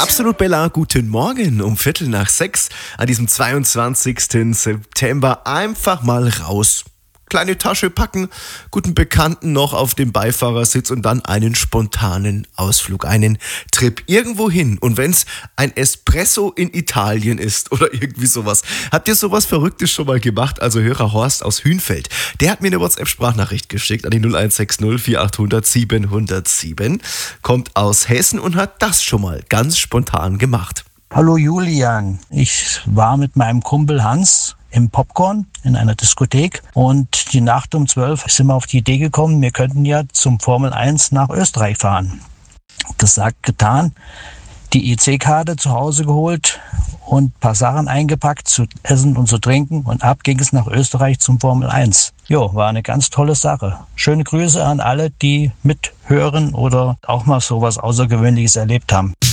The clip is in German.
Absolut Bella, guten Morgen um 5:45 an diesem 22. September. Einfach mal raus. Kleine Tasche packen, guten Bekannten noch auf dem Beifahrersitz und dann einen spontanen Ausflug, einen Trip irgendwo hin. Und wenn's ein Espresso in Italien ist oder irgendwie sowas. Habt ihr sowas Verrücktes schon mal gemacht? Also Hörer Horst aus Hünfeld, der hat mir eine WhatsApp-Sprachnachricht geschickt an die 0160 4800 707, kommt aus Hessen und hat das schon mal ganz spontan gemacht. Hallo Julian, ich war mit meinem Kumpel Hans im Popcorn in einer Diskothek und die Nacht um 12 sind wir auf die Idee gekommen, wir könnten ja zum Formel 1 nach Österreich fahren. Gesagt, getan, die EC-Karte zu Hause geholt und ein paar Sachen eingepackt zu essen und zu trinken und ab ging es nach Österreich zum Formel 1. Jo, war eine ganz tolle Sache. Schöne Grüße an alle, die mithören oder auch mal sowas Außergewöhnliches erlebt haben.